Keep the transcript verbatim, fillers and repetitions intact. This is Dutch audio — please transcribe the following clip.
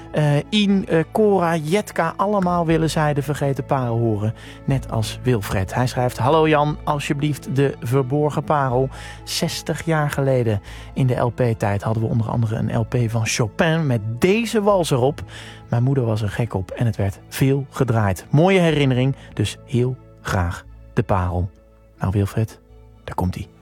Uh, Ien, uh, Cora, Jetka, allemaal willen zij de vergeten parel horen. Net als Wilfred. Hij schrijft: hallo Jan, alsjeblieft de verborgen parel. zestig jaar geleden in de L P-tijd hadden we onder andere een L P van Chopin met deze wals erop. Mijn moeder was er gek op en het werd veel gedraaid. Mooie herinnering, dus heel graag de parel. Nou Wilfred, daar komt-ie.